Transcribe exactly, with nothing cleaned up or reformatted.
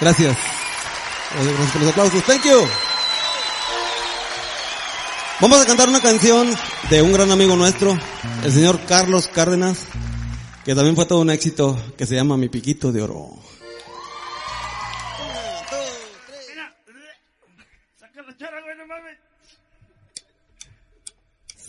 Gracias. Gracias por los aplausos. Thank you. Vamos a cantar una canción de un gran amigo nuestro, el señor Carlos Cárdenas, que también fue todo un éxito, que se llama Mi Piquito de Oro. Saca la chara, güey, no mames.